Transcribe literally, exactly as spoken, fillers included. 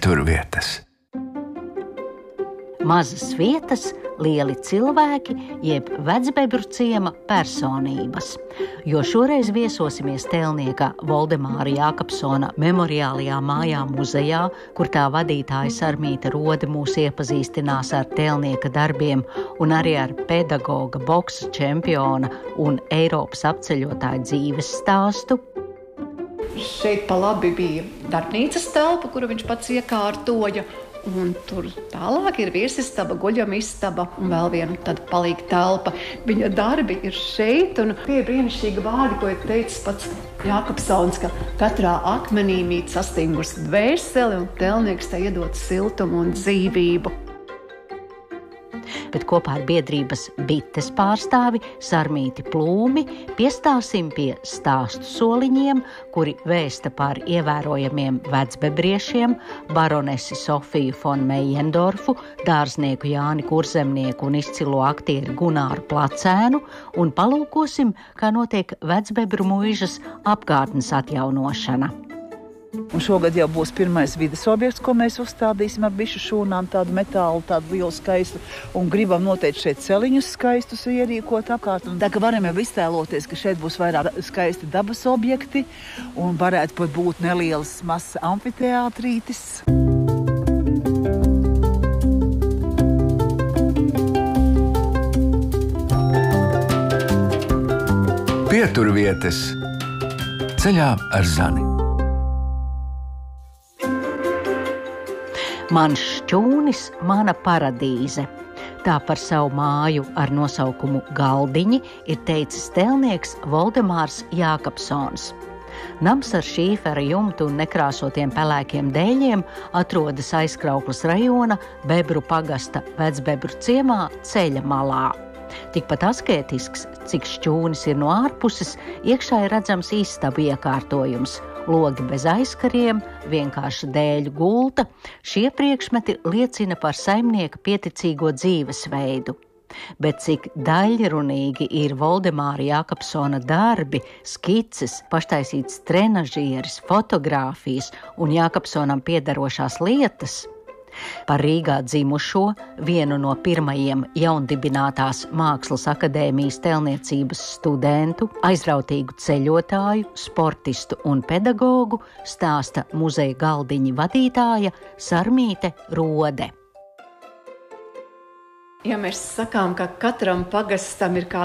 Pieturvietas. Mazas vietas, lieli cilvēki, jeb Vecbebru ciema personības. Jo šoreiz viesosimies Tēlnieka Voldemāra Jākapsona memoriālajā mājā muzejā, kur tā vadītāja Sarmīte Rode mūs iepazīstinās ar Tēlnieka darbiem un arī ar pedagoga, boksa čempiona un Eiropas apceļotāja dzīves stāstu. Šeit pa labi bija darbnīcas telpa, kuru viņš pats iekārtoja. Un tur tālāk ir viesistaba, guļama istaba un vēl viena tāda palīga telpa. Viņa darbi ir šeit, un tie ir brīnišķīgi vārdi, ko ir teicis pats Jākapsons, ka katrā akmenī mīt sastingusi dvēseli, un Tēlnieks tai iedod siltumu un dzīvību. Bet kopā ar biedrības bites pārstāvi Sarmīti Plūmi piestāsim pie stāstu soliņiem, kuri vēsta par ievērojamiem vecbebriešiem, baronesi Sofiju fon Mejendorfu, dārznieku Jāni Kurzemnieku un izcilo aktieri Gunāru Placēnu, un palūkosim, kā notiek Vecbebru muižas apkārtnes atjaunošana. Un šogad jau būs pirmais vides objekts, ko mēs uzstādīsim ar bišu šūnām, tādu metālu, tādu lielu skaistu, un gribam noteikti šeit celiņus skaistus ierīkot apkārt. Un tā kā varam jau iztēloties, ka šeit būs vairāk skaisti dabas objekti, un varētu pat būt nelielas mazs amfiteātrītis. Pieturvietas ceļā ar Zani. Mans šķūnis, mana paradīze. Tā par savu māju ar nosaukumu Galdiņi ir teicis Tēlnieks Voldemārs Jākapsons. Nams ar šīfera jumtu un nekrāsotiem pelēkiem dēļiem atrodas Aizkrauklas rajona Bebru pagasta Vecbebru ciemā ceļa malā. Tikpat askētisks, cik šķūnis ir no ārpuses, iekšā ir redzams istabu iekārtojums. Logi bez aizkariem, vienkārši dēļu gulta, šie priekšmeti liecina par saimnieka pieticīgo dzīvesveidu. Bet cik daļrunīgi ir Voldemāra Jākapsona darbi, skices, paštaisīts trenažieris, fotogrāfijas un Jākapsonam piederošās lietas. Par Rīgā dzimušo, vienu no pirmajiem jaundibinātās Mākslas akadēmijas tēlniecības studentu, aizrautīgu ceļotāju, sportistu un pedagogu stāsta muzeja Galdiņi vadītāja Sarmīte Rode. Ja mēs sakām, ka katram pagastam ir kā